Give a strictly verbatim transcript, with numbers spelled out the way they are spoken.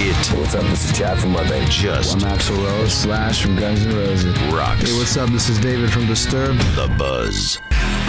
It. What's up? This is Chad from Mudvayne. Just. I'm Axl Rose. Slash from Guns N' Roses. Rocks. Hey, what's up? This is David from Disturbed. The Buzz.